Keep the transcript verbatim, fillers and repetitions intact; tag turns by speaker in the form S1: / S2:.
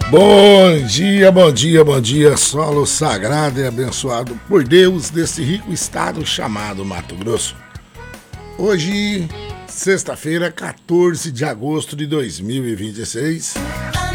S1: Bom dia, bom dia, bom dia, solo sagrado e abençoado por Deus desse rico estado chamado Mato Grosso. Hoje, sexta-feira, quatorze de agosto de dois mil e vinte e seis,